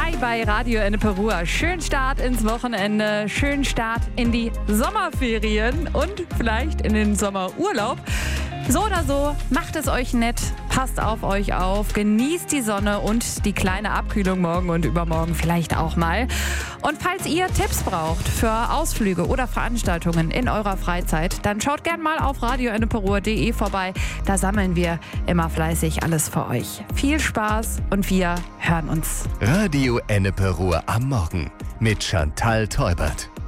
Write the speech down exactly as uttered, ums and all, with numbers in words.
Hi bei Radio Enneperua. Schönen Start ins Wochenende, schönen Start in die Sommerferien und vielleicht in den Sommerurlaub. So oder so, macht es euch nett, passt auf euch auf, genießt die Sonne und die kleine Abkühlung morgen und übermorgen vielleicht auch mal. Und falls ihr Tipps braucht für Ausflüge oder Veranstaltungen in eurer Freizeit, dann schaut gern mal auf radio enneperua punkt de vorbei. Da sammeln wir immer fleißig alles für euch. Viel Spaß und wir hören uns. Radio Enneperua am Morgen mit Chantal Teubert.